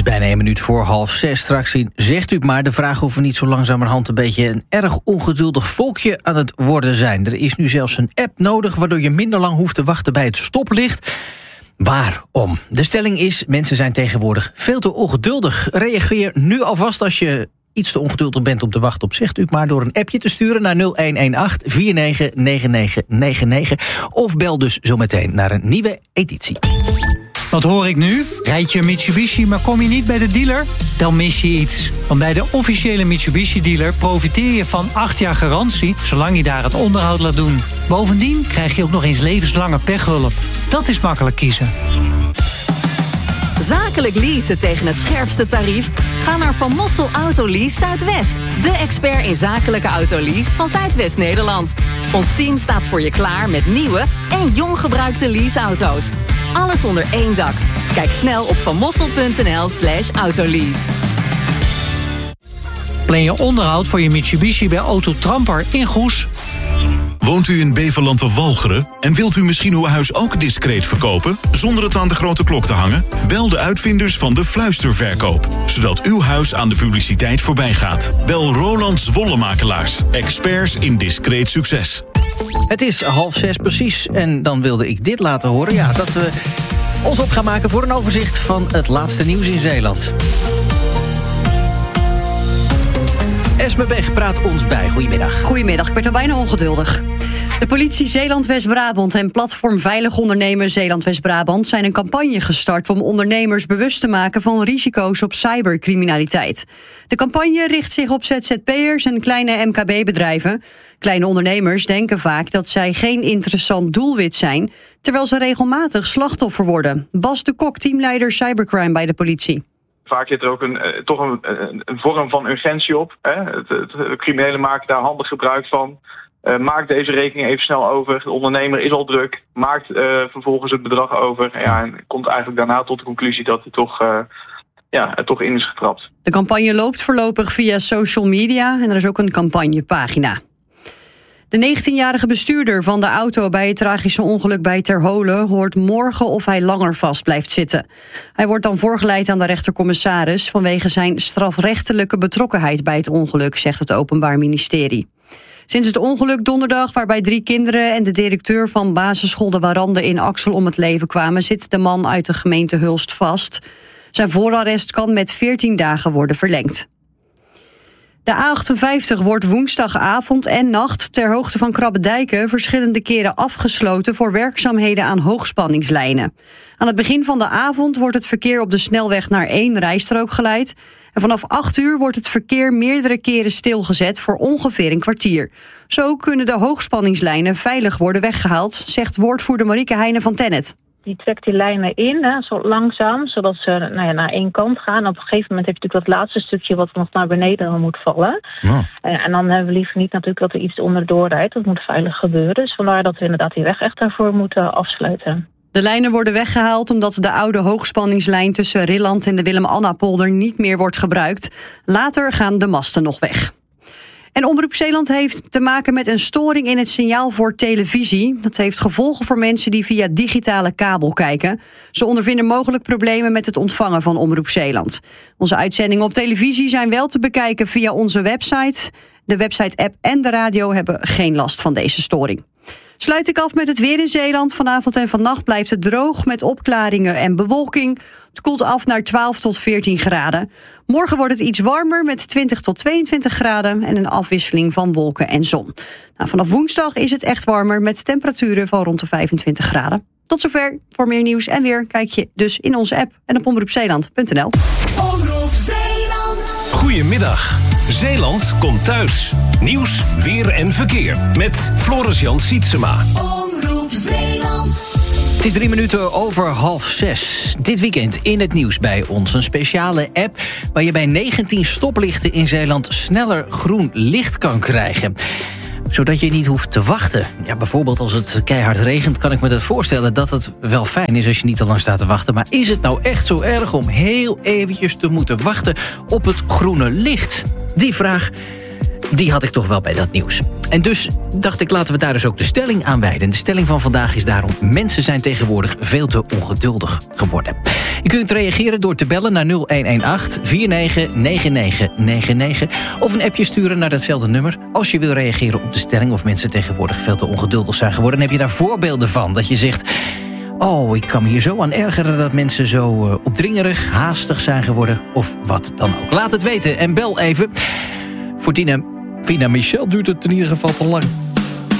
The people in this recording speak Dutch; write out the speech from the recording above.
is bijna 1 minuut voor 5:30. Straks zegt u het maar, de vraag of we niet zo langzamerhand een beetje een erg ongeduldig volkje aan het worden zijn. Er is nu zelfs een app nodig waardoor je minder lang hoeft te wachten bij het stoplicht. Waarom? De stelling is, mensen zijn tegenwoordig veel te ongeduldig. Reageer nu alvast als je iets te ongeduldig bent om te wachten op, zegt u maar, door een appje te sturen naar 0118-499999. Of bel dus zometeen naar een nieuwe editie. Wat hoor ik nu? Rijd je een Mitsubishi, maar kom je niet bij de dealer? Dan mis je iets. Want bij de officiële Mitsubishi-dealer profiteer je van 8 jaar garantie, zolang je daar het onderhoud laat doen. Bovendien krijg je ook nog eens levenslange pechhulp. Dat is makkelijk kiezen. Zakelijk leasen tegen het scherpste tarief? Ga naar Van Mossel Autolease Zuidwest. De expert in zakelijke autolease van Zuidwest-Nederland. Ons team staat voor je klaar met nieuwe en jong gebruikte leaseauto's. Alles onder één dak. Kijk snel op vanmossel.nl/autolease. Plan je onderhoud voor je Mitsubishi bij Auto Tramper in Goes. Woont u in Beverland of Walcheren en wilt u misschien uw huis ook discreet verkopen, zonder het aan de grote klok te hangen? Bel de uitvinders van de fluisterverkoop, zodat uw huis aan de publiciteit voorbij gaat. Bel Roland Zwollemakelaars, experts in discreet succes. Het is 5:30 precies en dan wilde ik dit laten horen. Ja, dat we ons op gaan maken voor een overzicht van het laatste nieuws in Zeeland. Esme Beg praat ons bij. Goedemiddag. Goedemiddag, ik werd al bijna ongeduldig. De politie Zeeland-West-Brabant en platform Veilig Ondernemen Zeeland-West-Brabant zijn een campagne gestart om ondernemers bewust te maken van risico's op cybercriminaliteit. De campagne richt zich op ZZP'ers en kleine MKB-bedrijven. Kleine ondernemers denken vaak dat zij geen interessant doelwit zijn, terwijl ze regelmatig slachtoffer worden. Bas de Kok, teamleider cybercrime bij de politie. Vaak zit er ook een vorm van urgentie op. Hè? De criminelen maken daar handig gebruik van. Maakt deze rekening even snel over. De ondernemer is al druk. Maakt vervolgens het bedrag over. Ja, en komt eigenlijk daarna tot de conclusie dat hij er toch in is getrapt. De campagne loopt voorlopig via social media en er is ook een campagnepagina. De 19-jarige bestuurder van de auto bij het tragische ongeluk bij Terholen hoort morgen of hij langer vast blijft zitten. Hij wordt dan voorgeleid aan de rechtercommissaris vanwege zijn strafrechtelijke betrokkenheid bij het ongeluk, zegt het Openbaar Ministerie. Sinds het ongeluk donderdag, waarbij 3 kinderen en de directeur van basisschool De Warande in Axel om het leven kwamen, zit de man uit de gemeente Hulst vast. Zijn voorarrest kan met 14 dagen worden verlengd. De A58 wordt woensdagavond en nacht ter hoogte van Krabbedijken verschillende keren afgesloten voor werkzaamheden aan hoogspanningslijnen. Aan het begin van de avond wordt het verkeer op de snelweg naar 1 rijstrook geleid. En vanaf 8 uur wordt het verkeer meerdere keren stilgezet voor ongeveer een kwartier. Zo kunnen de hoogspanningslijnen veilig worden weggehaald, zegt woordvoerder Marieke Heijnen van Tennet. Die trekt die lijnen in, zo langzaam, zodat ze naar één kant gaan. Op een gegeven moment heb je natuurlijk dat laatste stukje wat nog naar beneden moet vallen. Ja. En dan hebben we liever niet natuurlijk dat er iets onderdoor rijdt. Dat moet veilig gebeuren. Dus vandaar dat we inderdaad die weg echt daarvoor moeten afsluiten. De lijnen worden weggehaald omdat de oude hoogspanningslijn tussen Rilland en de Willem-Anna-polder niet meer wordt gebruikt. Later gaan de masten nog weg. En Omroep Zeeland heeft te maken met een storing in het signaal voor televisie. Dat heeft gevolgen voor mensen die via digitale kabel kijken. Ze ondervinden mogelijk problemen met het ontvangen van Omroep Zeeland. Onze uitzendingen op televisie zijn wel te bekijken via onze website. De website-app en de radio hebben geen last van deze storing. Sluit ik af met het weer in Zeeland. Vanavond en vannacht blijft het droog met opklaringen en bewolking. Het koelt af naar 12 tot 14 graden. Morgen wordt het iets warmer met 20 tot 22 graden... en een afwisseling van wolken en zon. Vanaf woensdag is het echt warmer met temperaturen van rond de 25 graden. Tot zover. Voor meer nieuws en weer kijk je dus in onze app en op omroepzeeland.nl. Omroep Zeeland. Goedemiddag. Zeeland komt thuis. Nieuws, weer en verkeer. Met Floris-Jan Sietsema. Omroep Zeeland. Het is 3 minuten over 5:30. Dit weekend in het nieuws bij ons. Een speciale app waar je bij 19 stoplichten in Zeeland sneller groen licht kan krijgen. Zodat je niet hoeft te wachten. Ja, bijvoorbeeld als het keihard regent kan ik me dat voorstellen dat het wel fijn is als je niet te lang staat te wachten. Maar is het nou echt zo erg om heel eventjes te moeten wachten op het groene licht? Die vraag die had ik toch wel bij dat nieuws. En dus dacht ik, laten we daar dus ook de stelling aan wijden. De stelling van vandaag is daarom: mensen zijn tegenwoordig veel te ongeduldig geworden. Je kunt reageren door te bellen naar 0118 499999 of een appje sturen naar datzelfde nummer. Als je wil reageren op de stelling of mensen tegenwoordig veel te ongeduldig zijn geworden, en heb je daar voorbeelden van dat je zegt: oh, ik kan me hier zo aan ergeren dat mensen zo opdringerig, haastig zijn geworden, of wat dan ook. Laat het weten en bel even. Voor Tina Michel duurt het in ieder geval te lang.